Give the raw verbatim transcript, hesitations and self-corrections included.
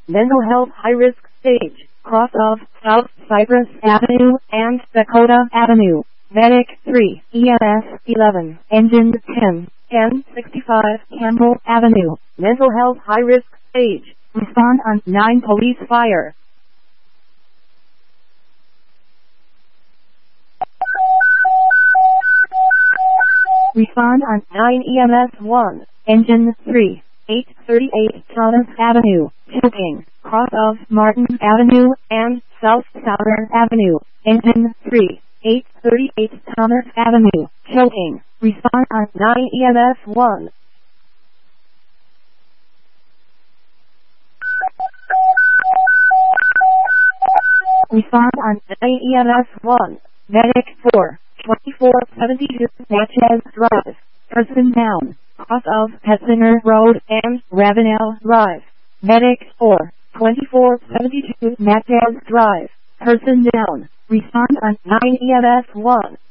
mental health high-risk stage, cross of South Cypress Avenue and Dakota Avenue. Medic three, E M S eleven, Engine ten, N sixty-five, Campbell Avenue. Mental health high-risk stage. Respond on nine police fire. Respond on nine E M S one, Engine three, eight thirty-eight Thomas Avenue, choking, cross of Martin Avenue and South Southern Avenue. Engine three, eight thirty-eight Thomas Avenue, choking. Respond on nine E M S one. Respond on nine E M S one. Medic four, twenty-four seventy-two Natchez Drive. Person down, cross of Petzinger Road and Ravenel Drive. Medic four, twenty-four seventy-two Natchez Drive. Person down. Respond on nine E M S one.